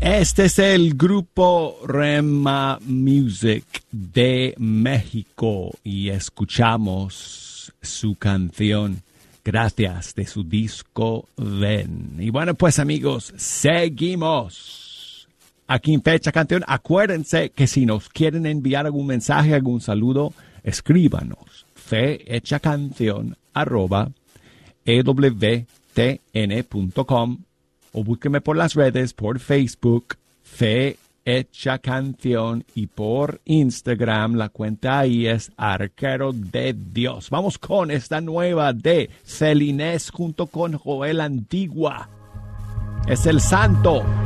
Este es el grupo Rema Music de México y escuchamos su canción Gracias de su disco Ven. Y bueno, pues amigos, seguimos aquí en Fecha Canción. Acuérdense que si nos quieren enviar algún mensaje, algún saludo, escríbanos fehechacanción@ewtn.com o búsqueme por las redes, por Facebook, Fe Hecha Canción, y por Instagram, la cuenta ahí es Arquero de Dios. Vamos con esta nueva de Celines junto con Joel Antigua. Es el Santo.